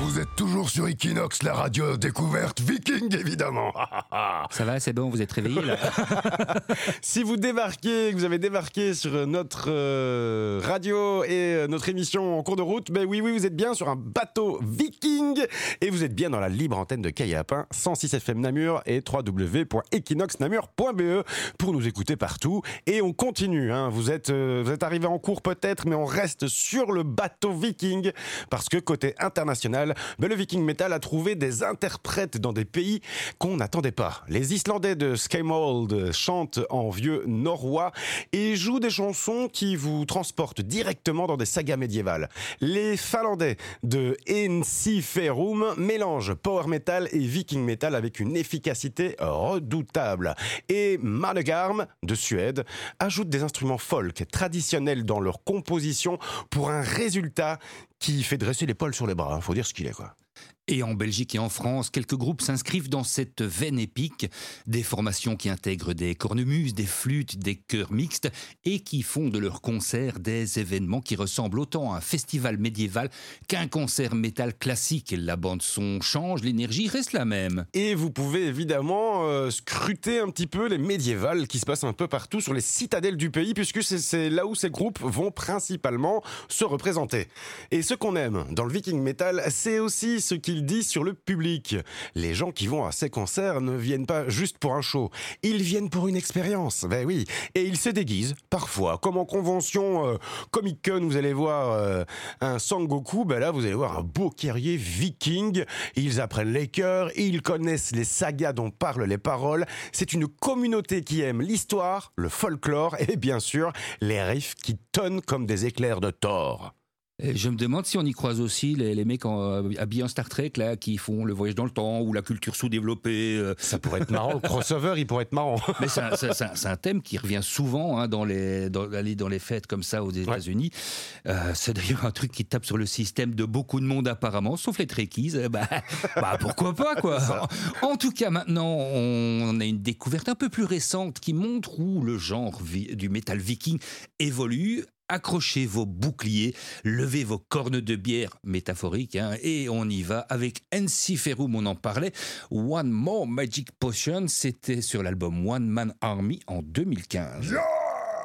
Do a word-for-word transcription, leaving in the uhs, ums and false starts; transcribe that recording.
Vous êtes toujours sur Equinox, la radio découverte viking, évidemment. Ça va, c'est bon, vous êtes réveillés là. Si vous débarquez, que vous avez débarqué sur notre euh, radio et notre émission en cours de route, ben oui, oui, vous êtes bien sur un bateau viking et vous êtes bien dans la libre antenne de Caillappin, cent six F M Namur et w w w point equinox namur point b e pour nous écouter partout. Et on continue, hein. Vous êtes, euh, vous êtes arrivé en cours peut-être, mais on reste sur le bateau viking parce que côté international, ben le Viking Metal a trouvé des interprètes dans des pays qu'on n'attendait pas. Les Islandais de Skymold chantent en vieux norrois et jouent des chansons qui vous transportent directement dans des sagas médiévales. Les Finlandais de Ensiferum mélangent power metal et viking metal avec une efficacité redoutable. Et Managarm de Suède ajoute des instruments folk traditionnels dans leur composition pour un résultat qui fait dresser les poils sur les bras. Faut dire ce qu'il est, quoi. Et en Belgique et en France, quelques groupes s'inscrivent dans cette veine épique. Des formations qui intègrent des cornemuses, des flûtes, des chœurs mixtes et qui font de leurs concerts des événements qui ressemblent autant à un festival médiéval qu'un concert métal classique. La bande-son change, l'énergie reste la même. Et vous pouvez évidemment euh, scruter un petit peu les médiévals qui se passent un peu partout sur les citadelles du pays puisque c'est, c'est là où ces groupes vont principalement se représenter. Et ce qu'on aime dans le Viking Metal, c'est aussi ce qu'il dit sur le public. Les gens qui vont à ces concerts ne viennent pas juste pour un show, ils viennent pour une expérience, ben oui, et ils se déguisent, parfois, comme en convention euh, Comic-Con, vous allez voir euh, un Sangoku, ben là vous allez voir un beau guerrier viking, ils apprennent les chœurs, ils connaissent les sagas dont parlent les paroles, c'est une communauté qui aime l'histoire, le folklore et bien sûr les riffs qui tonnent comme des éclairs de Thor. Et je me demande si on y croise aussi les, les mecs en, euh, habillés en Star Trek là, qui font le voyage dans le temps ou la culture sous-développée. Euh. Ça pourrait être marrant, le crossover il pourrait être marrant. Mais c'est un, c'est, c'est un, c'est un thème qui revient souvent hein, dans, les, dans, dans les fêtes comme ça aux États-Unis. Ouais. Euh, c'est d'ailleurs un truc qui tape sur le système de beaucoup de monde apparemment, sauf les Trekkies. Bah, bah pourquoi pas quoi. En, en tout cas maintenant on a une découverte un peu plus récente qui montre où le genre vi- du métal viking évolue. Accrochez vos boucliers, levez vos cornes de bière métaphoriques, hein, et on y va avec Ensiferum, on en parlait. One More Magic Potion, c'était sur l'album One Man Army en deux mille quinze. Yeah